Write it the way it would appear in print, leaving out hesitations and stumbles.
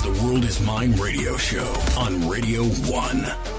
is the World is Mine radio show on Radio 1.